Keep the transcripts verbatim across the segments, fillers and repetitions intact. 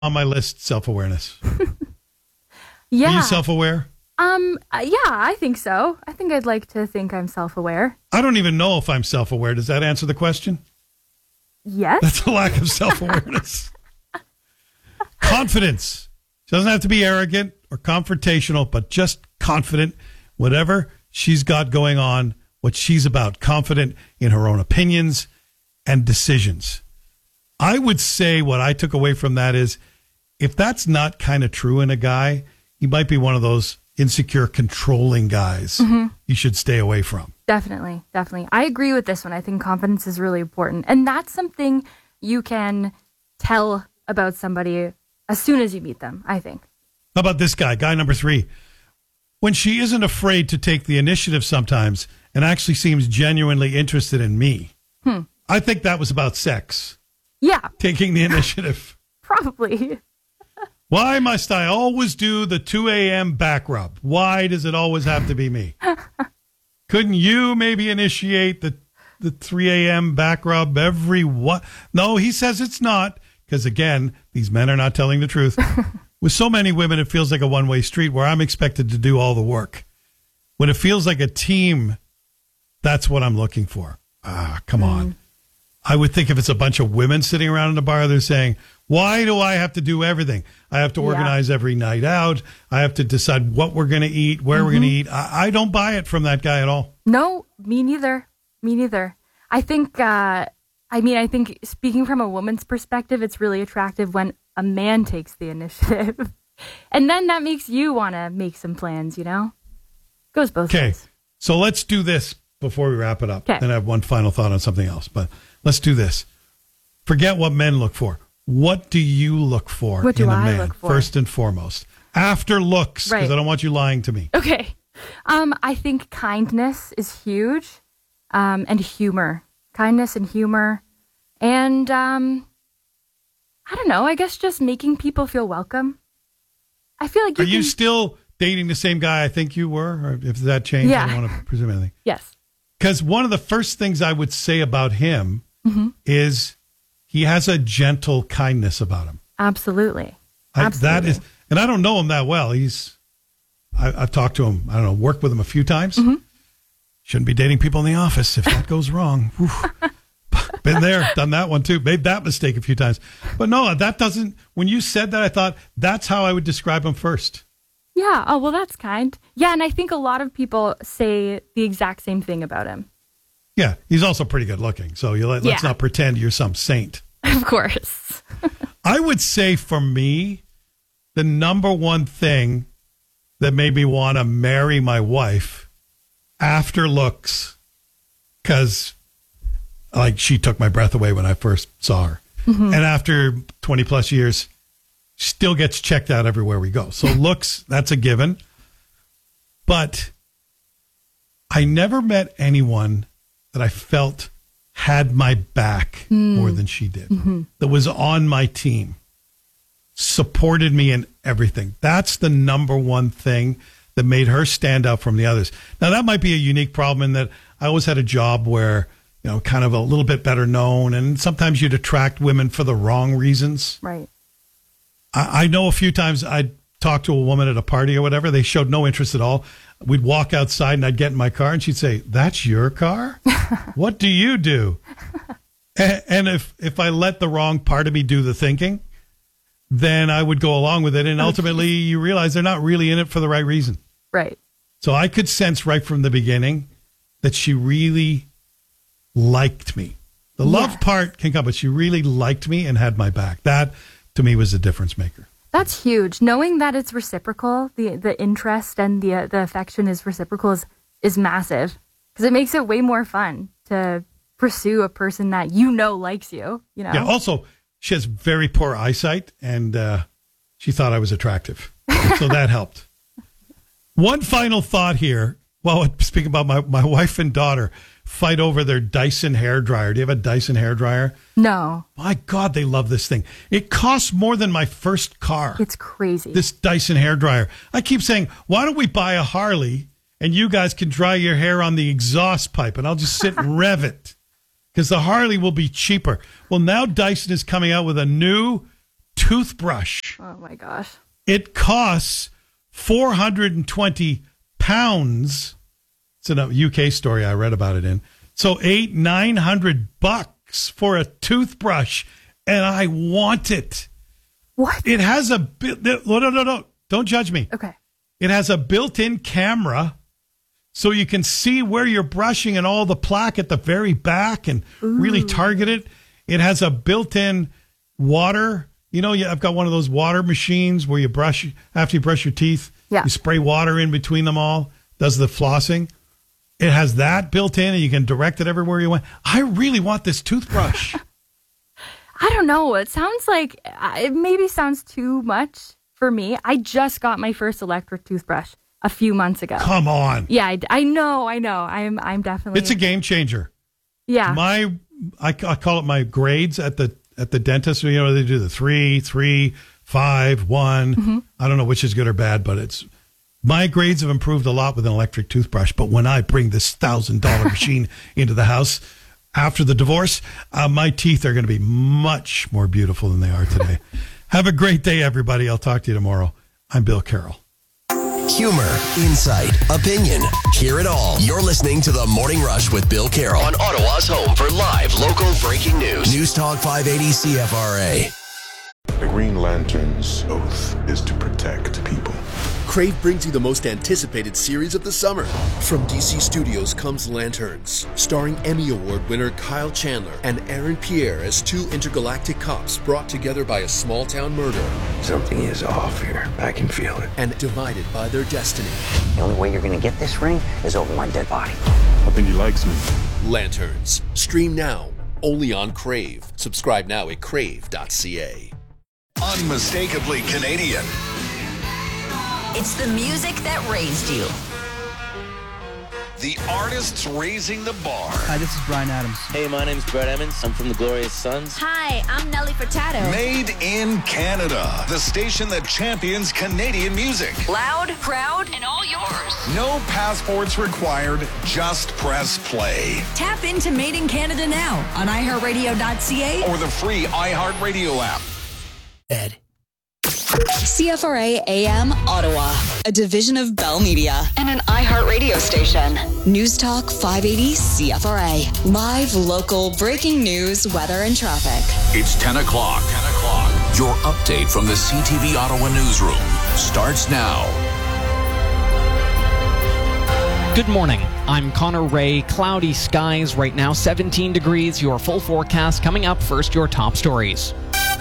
on my list, self-awareness. Yeah. Are you self-aware? Um, uh, yeah, I think so. I think I'd like to think I'm self-aware. I don't even know if I'm self-aware. Does that answer the question? Yes. That's a lack of self-awareness. Confidence. She doesn't have to be arrogant or confrontational, but just confident. Whatever she's got going on, what she's about. Confident in her own opinions and decisions. I would say what I took away from that is if that's not kind of true in a guy, he might be one of those insecure, controlling guys mm-hmm. you should stay away from. Definitely, definitely. I agree with this one. I think confidence is really important. And that's something you can tell about somebody as soon as you meet them, I think. How about this guy, guy number three? When she isn't afraid to take the initiative sometimes and actually seems genuinely interested in me. Hmm. I think that was about sex. Yeah. Taking the initiative. Probably. Why must I always do the two a.m. back rub? Why does it always have to be me? Couldn't you maybe initiate the, the three a.m. back rub every what? No, he says it's not. Because again, these men are not telling the truth. With so many women, it feels like a one-way street where I'm expected to do all the work. When it feels like a team, that's what I'm looking for. Ah, come mm. on. I would think if it's a bunch of women sitting around in a bar, they're saying, why do I have to do everything? I have to organize yeah. every night out. I have to decide what we're going to eat, where mm-hmm. we're going to eat. I, I don't buy it from that guy at all. No, me neither. Me neither. I think, uh, I mean, I think speaking from a woman's perspective, it's really attractive when a man takes the initiative. And then that makes you want to make some plans, you know? Goes both okay. ways. So let's do this before we wrap it up. Okay. Then I have one final thought on something else. But let's do this. Forget what men look for. What do you look for what do in a I man, look for? First and foremost? After looks, because right. I don't want you lying to me. Okay. Um, I think kindness is huge, um, and humor. Kindness and humor. And um, I don't know, I guess just making people feel welcome. I feel like you Are can... you still dating the same guy I think you were? Or if that changed, yeah. I don't want to presume anything. Yes. Because one of the first things I would say about him mm-hmm. is he has a gentle kindness about him. Absolutely. I, Absolutely. That is, and I don't know him that well. He's, I, I've talked to him, I don't know, worked with him a few times. Mm-hmm. Shouldn't be dating people in the office if that goes wrong. Been there, done that one too. Made that mistake a few times. But no, that doesn't, when you said that, I thought that's how I would describe him first. Yeah. Oh, well, that's kind. Yeah. And I think a lot of people say the exact same thing about him. Yeah. He's also pretty good looking. So you let, let's yeah. not pretend you're some saint. Of course. I would say for me, the number one thing that made me want to marry my wife after looks, because like she took my breath away when I first saw her. Mm-hmm. And after twenty plus years, still gets checked out everywhere we go. So looks, that's a given. But I never met anyone that I felt had my back mm. more than she did, mm-hmm. that was on my team, supported me in everything. That's the number one thing that made her stand out from the others. Now, that might be a unique problem in that I always had a job where, you know, kind of a little bit better known, and sometimes you'd attract women for the wrong reasons. Right. I, I know a few times I'd talk to a woman at a party or whatever. They showed no interest at all. We'd walk outside and I'd get in my car and she'd say, "That's your car? What do you do?" And, and if, if I let the wrong part of me do the thinking, then I would go along with it. And ultimately you realize they're not really in it for the right reason. Right. So I could sense right from the beginning that she really liked me. The love yes. part can come, but she really liked me and had my back. That, to me, was a difference maker. That's huge. Knowing that it's reciprocal, the the interest and the uh, the affection is reciprocal is, is massive, because it makes it way more fun to pursue a person that you know likes you. You know. Yeah. Also, she has very poor eyesight, and uh, she thought I was attractive, so that helped. One final thought here. Well, speaking about my, my wife and daughter fight over their Dyson hairdryer. Do you have a Dyson hairdryer? No. My God, they love this thing. It costs more than my first car. It's crazy. This Dyson hairdryer. I keep saying, why don't we buy a Harley and you guys can dry your hair on the exhaust pipe and I'll just sit and rev it, because the Harley will be cheaper. Well, now Dyson is coming out with a new toothbrush. Oh my gosh. It costs four hundred twenty pounds. It's a U K story I read about it in. So eight, nine hundred bucks for a toothbrush, and I want it. What? It has a bit. No, no, no, no. Don't judge me. Okay. It has a built-in camera, so you can see where you're brushing and all the plaque at the very back, and Ooh. really target it. It has a built-in water. You know, I've got one of those water machines where you brush after you brush your teeth. Yeah. You spray water in between them all. Does the flossing. It has that built in, and you can direct it everywhere you want. I really want this toothbrush. I don't know. It sounds like, it maybe sounds too much for me. I just got my first electric toothbrush a few months ago. Come on. Yeah, I, I know, I know. I'm I'm definitely. It's a game changer. Yeah. My, I, I call it my grades at the at the dentist. You know, they do the three, three, five, one. Mm-hmm. I don't know which is good or bad, but it's, my grades have improved a lot with an electric toothbrush. But when I bring this thousand dollar machine into the house after the divorce, uh, my teeth are going to be much more beautiful than they are today. Have a great day, everybody. I'll talk to you tomorrow. I'm Bill Carroll. Humor, insight, opinion. Hear it all. You're listening to The Morning Rush with Bill Carroll on Ottawa's home for live local breaking news. News Talk five eighty C F R A. The Green Lantern's oath is to protect people. Crave brings you the most anticipated series of the summer. From D C Studios comes Lanterns, starring Emmy Award winner Kyle Chandler and Aaron Pierre as two intergalactic cops brought together by a small-town murder. Something is off here. I can feel it. And divided by their destiny. The only way you're going to get this ring is over my dead body. I think he likes me. Lanterns. Stream now. Only on Crave. Subscribe now at crave dot c a. Unmistakably Canadian. It's the music that raised you. The artists raising the bar. Hi, this is Bryan Adams. Hey, my name's Brett Emmons. I'm from the Glorious Sons. Hi, I'm Nelly Furtado. Made in Canada. The station that champions Canadian music. Loud, proud, and all yours. No passports required. Just press play. Tap into Made in Canada now on i heart radio dot c a or the free iHeartRadio app. Ed. C F R A A M Ottawa, a division of Bell Media and an iHeart radio station. News Talk five eighty C F R A. Live local breaking news, weather, and traffic. It's ten o'clock. ten o'clock. Your update from the C T V Ottawa newsroom starts now. Good morning. I'm Connor Ray. Cloudy skies right now, seventeen degrees. Your full forecast coming up. First, your top stories.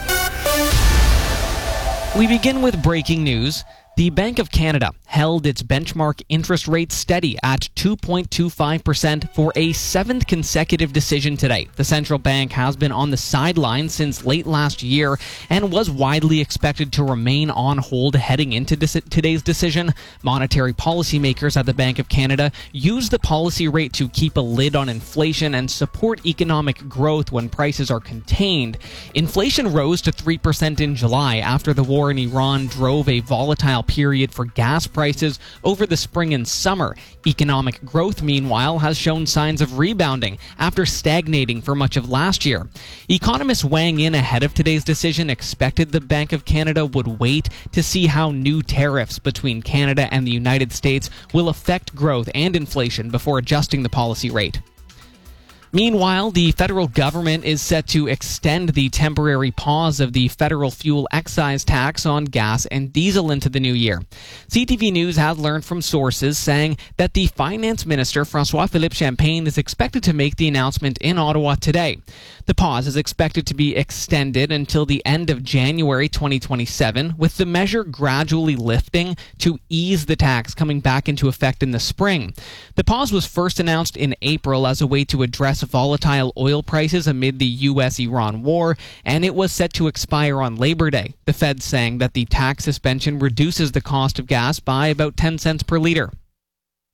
We begin with breaking news. The Bank of Canada held its benchmark interest rate steady at two point two five percent for a seventh consecutive decision today. The central bank has been on the sidelines since late last year and was widely expected to remain on hold heading into this, today's decision. Monetary policymakers at the Bank of Canada use the policy rate to keep a lid on inflation and support economic growth when prices are contained. Inflation rose to three percent in July after the war in Iran drove a volatile period for gas prices over the spring and summer. Economic growth, meanwhile, has shown signs of rebounding after stagnating for much of last year. Economists weighing in ahead of today's decision expected the Bank of Canada would wait to see how new tariffs between Canada and the United States will affect growth and inflation before adjusting the policy rate. Meanwhile, the federal government is set to extend the temporary pause of the federal fuel excise tax on gas and diesel into the new year. C T V News has learned from sources saying that the finance minister, François-Philippe Champagne, is expected to make the announcement in Ottawa today. The pause is expected to be extended until the end of January twenty twenty-seven, with the measure gradually lifting to ease the tax coming back into effect in the spring. The pause was first announced in April as a way to address volatile oil prices amid the U S Iran war, and it was set to expire on Labor Day. The Fed saying that the tax suspension reduces the cost of gas by about ten cents per liter.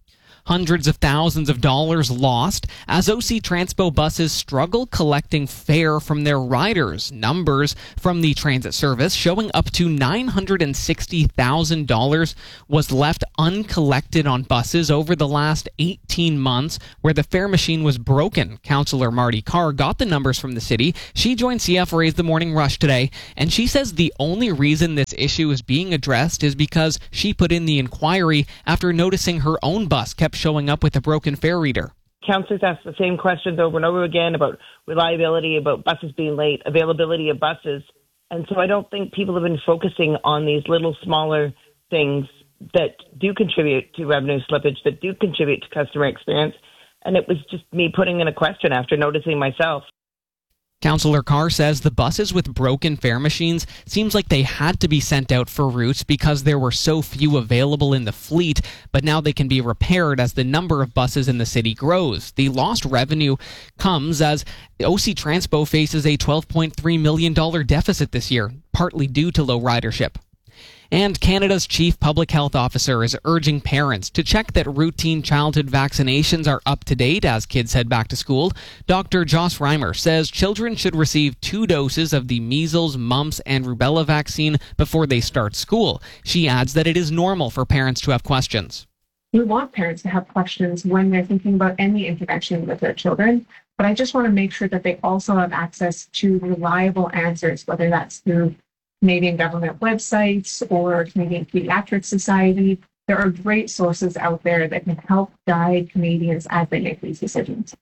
Hundreds of thousands of dollars lost as O C Transpo buses struggle collecting fare from their riders. Numbers from the transit service showing up to nine hundred sixty thousand dollars was left uncollected on buses over the last eighteen months where the fare machine was broken. Councillor Marty Carr got the numbers from the city. She joined C F R A's The Morning Rush today, and she says the only reason this issue is being addressed is because she put in the inquiry after noticing her own bus kept showing up with a broken fare reader. Councillors ask the same questions over and over again about reliability, about buses being late, availability of buses. And so I don't think people have been focusing on these little smaller things that do contribute to revenue slippage, that do contribute to customer experience. And it was just me putting in a question after noticing myself. Councillor Carr says the buses with broken fare machines seems like they had to be sent out for routes because there were so few available in the fleet, but now they can be repaired as the number of buses in the city grows. The lost revenue comes as O C Transpo faces a twelve point three million dollars deficit this year, partly due to low ridership. And Canada's chief public health officer is urging parents to check that routine childhood vaccinations are up to date as kids head back to school. Doctor Joss Reimer says children should receive two doses of the measles, mumps, and rubella vaccine before they start school. She adds that it is normal for parents to have questions. We want parents to have questions when they're thinking about any intervention with their children, but I just want to make sure that they also have access to reliable answers, whether that's through Canadian government websites or Canadian Pediatric Society. There are great sources out there that can help guide Canadians as they make these decisions.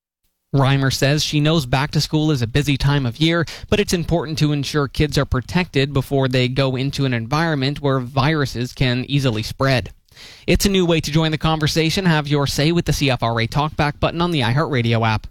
Reimer says she knows back to school is a busy time of year, but it's important to ensure kids are protected before they go into an environment where viruses can easily spread. It's a new way to join the conversation. Have your say with the C F R A Talkback button on the iHeartRadio app.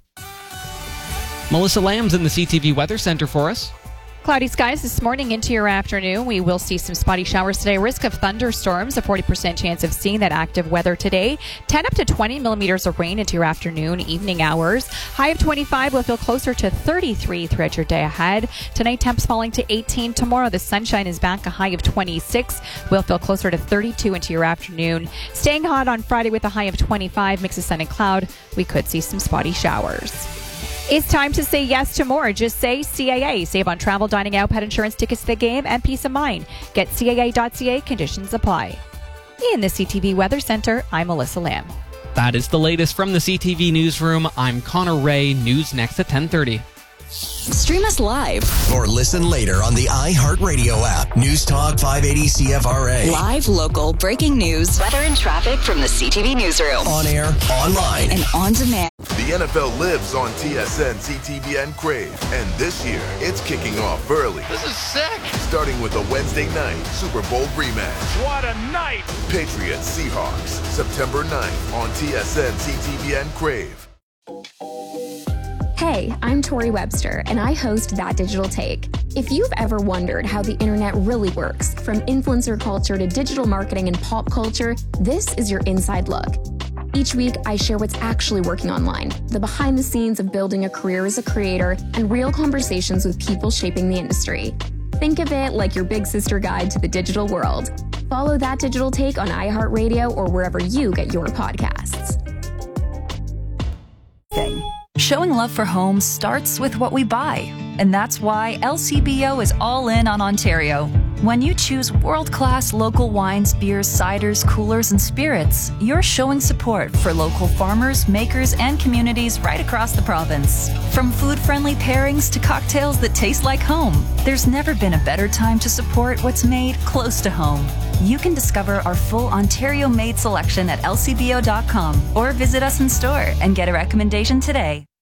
Melissa Lamb's in the C T V Weather Center for us. Cloudy skies this morning into your afternoon. We will see some spotty showers today. Risk of thunderstorms, a forty percent chance of seeing that active weather today. ten up to twenty millimeters of rain into your afternoon, evening hours. High of twenty-five will feel closer to thirty-three throughout your day ahead. Tonight, temps falling to eighteen. Tomorrow, the sunshine is back, a high of twenty-six. Will feel closer to thirty-two into your afternoon. Staying hot on Friday with a high of twenty-five. Mix of sun and cloud. We could see some spotty showers. It's time to say yes to more. Just say C A A. Save on travel, dining out, pet insurance, tickets to the game, and peace of mind. Get C A A dot C A. Conditions apply. In the C T V Weather Center, I'm Melissa Lamb. That is the latest from the C T V Newsroom. I'm Connor Ray. News next at ten thirty. Stream us live or listen later on the iHeartRadio app. News Talk five eighty C F R A. Live, local, breaking news, weather and traffic from the C T V Newsroom. On air, online, and on demand. The N F L lives on T S N, C T V, and Crave. And this year, it's kicking off early. This is sick. Starting with a Wednesday night Super Bowl rematch. What a night. Patriots Seahawks, September ninth on T S N, C T V, and Crave. Hey, I'm Tori Webster, and I host That Digital Take. If you've ever wondered how the internet really works, from influencer culture to digital marketing and pop culture, this is your inside look. Each week, I share what's actually working online, the behind the scenes of building a career as a creator, and real conversations with people shaping the industry. Think of it like your big sister guide to the digital world. Follow That Digital Take on iHeartRadio or wherever you get your podcasts. Showing love for homes starts with what we buy, and that's why L C B O is all in on Ontario. When you choose world-class local wines, beers, ciders, coolers, and spirits, you're showing support for local farmers, makers, and communities right across the province. From food-friendly pairings to cocktails that taste like home, there's never been a better time to support what's made close to home. You can discover our full Ontario-made selection at L C B O dot com or visit us in store and get a recommendation today.